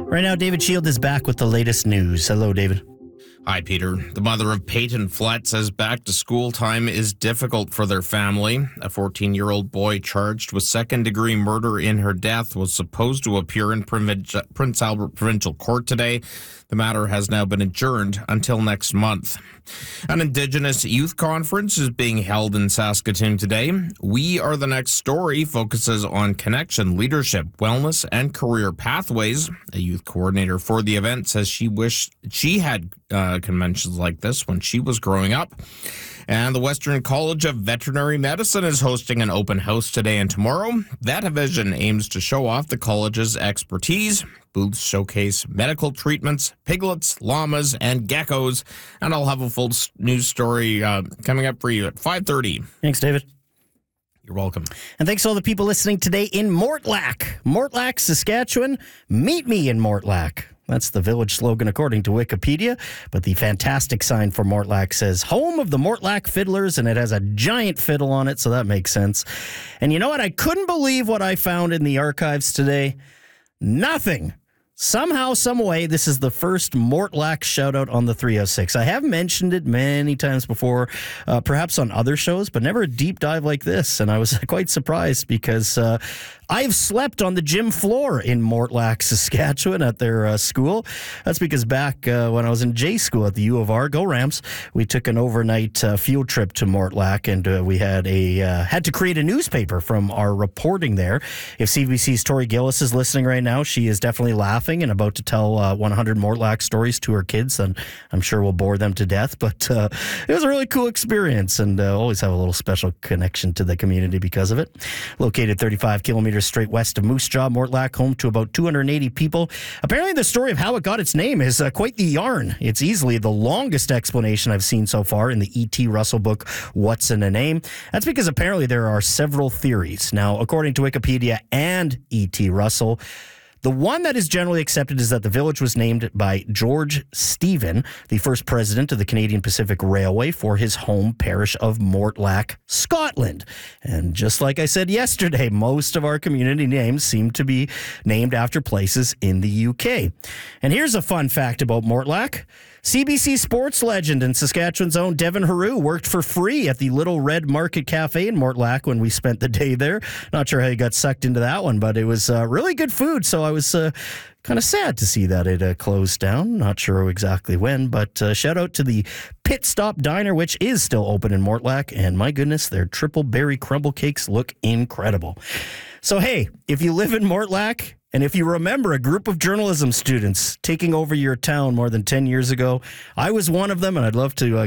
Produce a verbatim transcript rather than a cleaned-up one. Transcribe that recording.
Right now, David Shield is back with the latest news. Hello, David. Hi, Peter. The mother of Peyton Flett says back-to-school time is difficult for their family. A fourteen-year-old boy charged with second-degree murder in her death was supposed to appear in Prince Albert Provincial Court today. The matter has now been adjourned until next month. An Indigenous youth conference is being held in Saskatoon today. We Are the Next Story focuses on connection, leadership, wellness, and career pathways. A youth coordinator for the event says she wished she had uh, conventions like this when she was growing up. And the Western College of Veterinary Medicine is hosting an open house today and tomorrow. VetVision aims to show off the college's expertise. Booths showcase medical treatments, piglets, llamas, and geckos. And I'll have a full news story uh, coming up for you at five thirty. Thanks, David. You're welcome. And thanks to all the people listening today in Mortlach. Mortlach, Saskatchewan. Meet me in Mortlach. That's the village slogan according to Wikipedia, but the fantastic sign for Mortlach says, home of the Mortlach Fiddlers, and it has a giant fiddle on it, so that makes sense. And you know what? I couldn't believe what I found in the archives today. Nothing. Somehow, some way, this is the first Mortlach shout-out on the three oh six. I have mentioned it many times before, uh, perhaps on other shows, but never a deep dive like this, and I was quite surprised because uh, I've slept on the gym floor in Mortlach, Saskatchewan at their uh, school. That's because back uh, when I was in J school at the U of R, go Rams, we took an overnight uh, field trip to Mortlach, and uh, we had a uh, had to create a newspaper from our reporting there. If C B C's Tori Gillis is listening right now, she is definitely laughing and about to tell uh, one hundred Mortlach stories to her kids, and I'm sure we'll bore them to death, but uh, it was a really cool experience, and uh, always have a little special connection to the community because of it. Located thirty-five kilometers straight west of Moose Jaw, Mortlach, home to about two hundred eighty people. Apparently the story of how it got its name is uh, quite the yarn. It's easily the longest explanation I've seen so far in the E T. Russell book, What's in a Name? That's because apparently there are several theories. Now, according to Wikipedia and E T. Russell, the one that is generally accepted is that the village was named by George Stephen, the first president of the Canadian Pacific Railway, for his home parish of Mortlach, Scotland. And just like I said yesterday, most of our community names seem to be named after places in the U K. And here's a fun fact about Mortlach. C B C sports legend and Saskatchewan's own Devin Haru worked for free at the Little Red Market Cafe in Mortlach when we spent the day there. Not sure how he got sucked into that one, but it was uh, really good food, so I was uh, kind of sad to see that it uh, closed down. Not sure exactly when, but uh, shout out to the Pit Stop Diner, which is still open in Mortlach, and my goodness, their triple berry crumble cakes look incredible. So hey, if you live in Mortlach, and if you remember a group of journalism students taking over your town more than ten years ago, I was one of them, and I'd love to uh,